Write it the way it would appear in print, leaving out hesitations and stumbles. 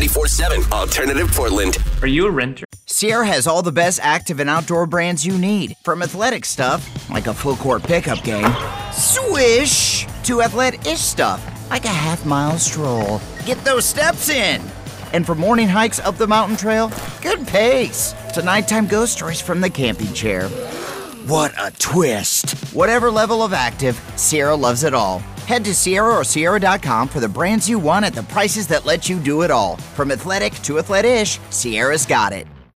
94.7 Alternative Portland. Are you a renter? Sierra has all the best active and outdoor brands you need. From athletic stuff, like a full court pickup game, swish, to athletic-ish stuff, like a half-mile stroll. Get those steps in. And for morning hikes up the mountain trail, good pace. To nighttime ghost stories from the camping chair. What a twist. Whatever level of active, Sierra loves it all. Head to Sierra or Sierra.com for the brands you want at the prices that let you do it all. From athletic to athletic-ish, Sierra's got it.